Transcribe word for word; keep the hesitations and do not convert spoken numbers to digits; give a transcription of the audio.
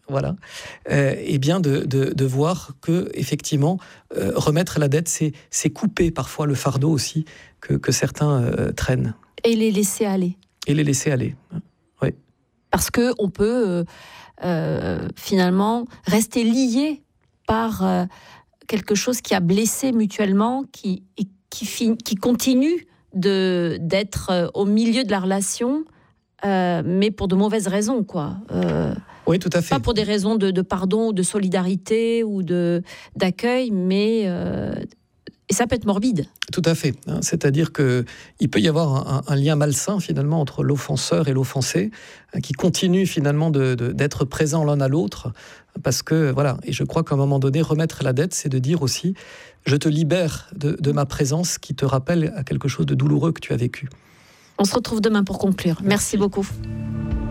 voilà, euh, et bien de, de, de voir que effectivement euh, remettre la dette, c'est, c'est couper parfois le fardeau aussi que, que certains euh, traînent. Et les laisser aller. Et les laisser aller, oui. Parce que on peut euh, euh, finalement rester lié par euh, quelque chose qui a blessé mutuellement, qui et qui, fin, qui continue de d'être euh, au milieu de la relation, euh, mais pour de mauvaises raisons, quoi. Euh, Oui, tout à fait. Pas pour des raisons de, de pardon, ou de solidarité ou de d'accueil, mais euh, et ça peut être morbide. Tout à fait. Hein, c'est-à-dire qu'il peut y avoir un, un lien malsain finalement entre l'offenseur et l'offensé, hein, qui continue finalement de, de, d'être présent l'un à l'autre, parce que voilà. Et je crois qu'à un moment donné, remettre la dette, c'est de dire aussi, je te libère de, de ma présence qui te rappelle à quelque chose de douloureux que tu as vécu. On se retrouve demain pour conclure. Merci, Merci beaucoup.